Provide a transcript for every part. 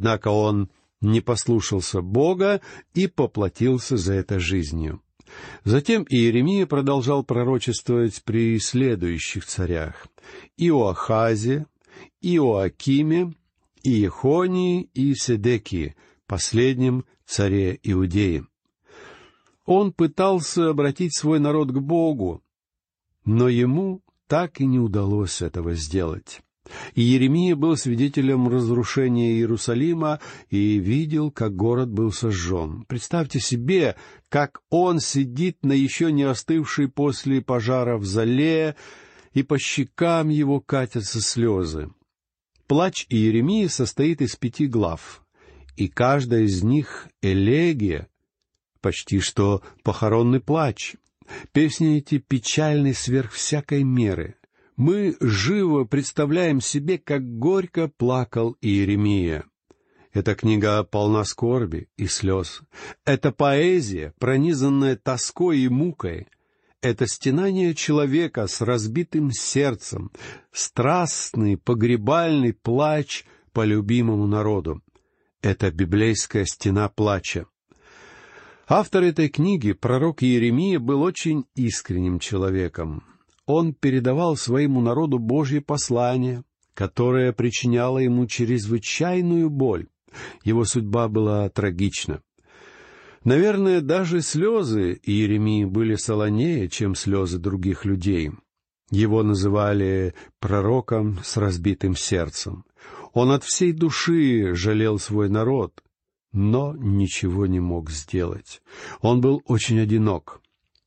Однако он не послушался Бога и поплатился за это жизнью. Затем Иеремия продолжал пророчествовать при следующих царях: Иоахазе, Иоакиме, Иехонии и Седекии, последнем царе Иудеи. Он пытался обратить свой народ к Богу, но ему так и не удалось этого сделать. Иеремия был свидетелем разрушения Иерусалима и видел, как город был сожжен. Представьте себе, как он сидит на еще не остывшей после пожара в золе, и по щекам его катятся слезы. Плач Иеремии состоит из 5 глав, и каждая из них — элегия, почти что похоронный плач. Песни эти печальны сверх всякой меры. Мы живо представляем себе, как горько плакал Иеремия. Эта книга полна скорби и слез. Это поэзия, пронизанная тоской и мукой. Это стенание человека с разбитым сердцем, страстный погребальный плач по любимому народу. Это библейская стена плача. Автор этой книги, пророк Иеремия, был очень искренним человеком. Он передавал своему народу Божье послание, которое причиняло ему чрезвычайную боль. Его судьба была трагична. Наверное, даже слезы Иеремии были солонее, чем слезы других людей. Его называли пророком с разбитым сердцем. Он от всей души жалел свой народ, но ничего не мог сделать. Он был очень одинок.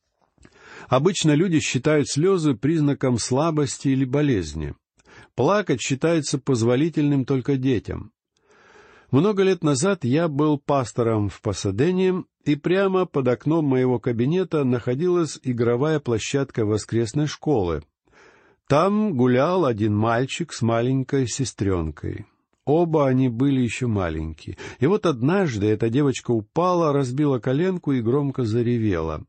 Обычно люди считают слезы признаком слабости или болезни. Плакать считается позволительным только детям. Много лет назад я был пастором в Пасадене, и прямо под окном моего кабинета находилась игровая площадка воскресной школы. Там гулял один мальчик с маленькой сестренкой. Оба они были еще маленькие. И вот однажды эта девочка упала, разбила коленку и громко заревела.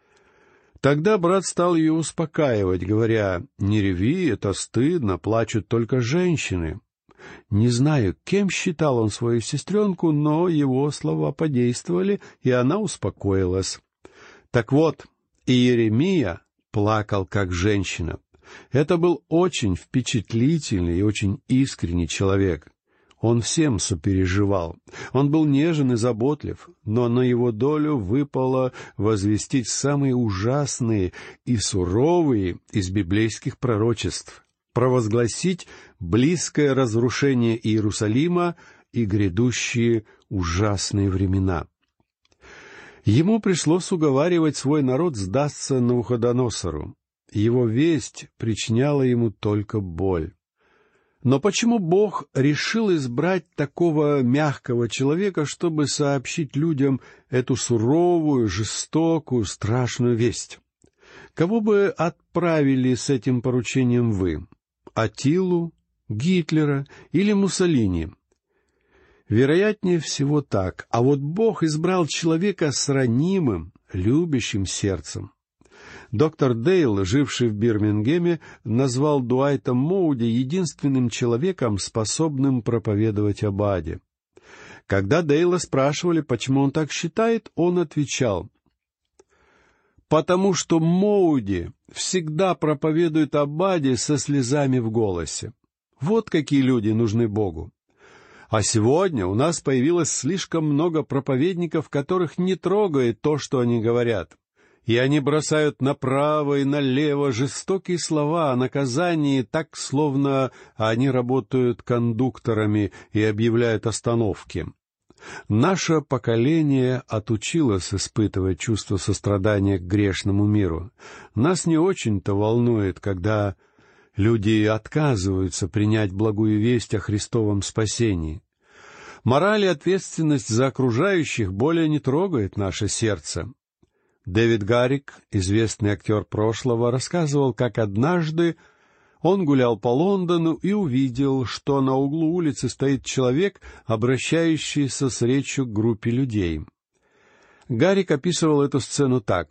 Тогда брат стал ее успокаивать, говоря: «Не реви, это стыдно, плачут только женщины». Не знаю, кем считал он свою сестренку, но его слова подействовали, и она успокоилась. Так вот, Иеремия плакал как женщина. Это был очень впечатлительный и очень искренний человек. Он всем сопереживал. Он был нежен и заботлив, но на его долю выпало возвестить самые ужасные и суровые из библейских пророчеств, провозгласить близкое разрушение Иерусалима и грядущие ужасные времена. Ему пришлось уговаривать свой народ сдаться Навуходоносору. Его весть причиняла ему только боль. Но почему Бог решил избрать такого мягкого человека, чтобы сообщить людям эту суровую, жестокую, страшную весть? Кого бы отправили с этим поручением вы? Аттилу, Гитлера или Муссолини? Вероятнее всего так. А вот Бог избрал человека с ранимым, любящим сердцем. Доктор Дейл, живший в Бирмингеме, назвал Дуайта Моуди единственным человеком, способным проповедовать об аде. Когда Дейла спрашивали, почему он так считает, он отвечал: «Потому что Моуди всегда проповедует об аде со слезами в голосе. Вот какие люди нужны Богу. А сегодня у нас появилось слишком много проповедников, которых не трогает то, что они говорят. И они бросают направо и налево жестокие слова о наказании, так, словно они работают кондукторами и объявляют остановки. Наше поколение отучилось испытывать чувство сострадания к грешному миру. Нас не очень-то волнует, когда люди отказываются принять благую весть о Христовом спасении. Мораль и ответственность за окружающих более не трогает наше сердце. Дэвид Гаррик, известный актер прошлого, рассказывал, как однажды он гулял по Лондону и увидел, что на углу улицы стоит человек, обращающийся с речью к группе людей. Гаррик описывал эту сцену так: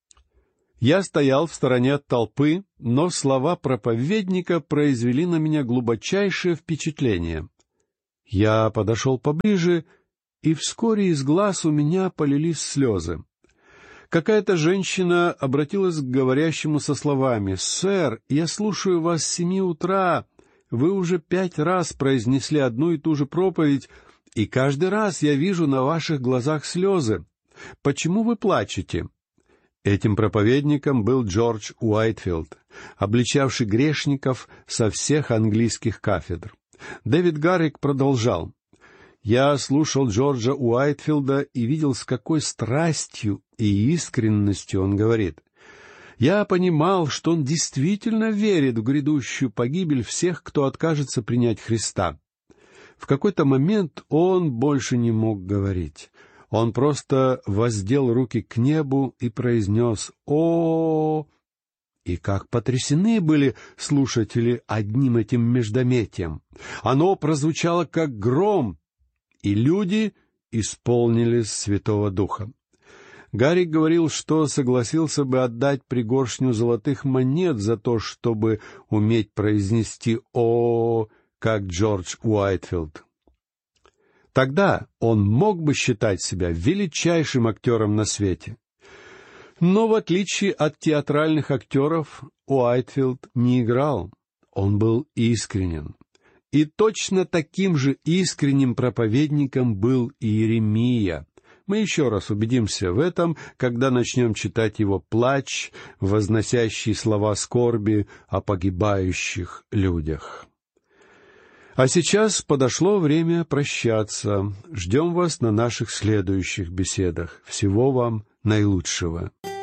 «Я стоял в стороне от толпы, но слова проповедника произвели на меня глубочайшее впечатление. Я подошел поближе, и вскоре из глаз у меня полились слезы. Какая-то женщина обратилась к говорящему со словами: «Сэр, я слушаю вас с 7 утра. Вы уже 5 раз произнесли одну и ту же проповедь, и каждый раз я вижу на ваших глазах слезы. Почему вы плачете?» Этим проповедником был Джордж Уайтфилд, обличавший грешников со всех английских кафедр. Дэвид Гаррик продолжал: «Я слушал Джорджа Уайтфилда и видел, с какой страстью и искренностью он говорит. Я понимал, что он действительно верит в грядущую погибель всех, кто откажется принять Христа. В какой-то момент он больше не мог говорить. Он просто воздел руки к небу и произнес: «О!». И как потрясены были слушатели одним этим междометием! Оно прозвучало как гром, и люди исполнились Святого Духа. Гаррик говорил, что согласился бы отдать пригоршню золотых монет за то, чтобы уметь произнести «О», как Джордж Уайтфилд. Тогда он мог бы считать себя величайшим актером на свете. Но, в отличие от театральных актеров, Уайтфилд не играл. Он был искренен. И точно таким же искренним проповедником был Иеремия. Мы еще раз убедимся в этом, когда начнем читать его плач, возносящий слова скорби о погибающих людях. А сейчас подошло время прощаться. Ждем вас на наших следующих беседах. Всего вам наилучшего.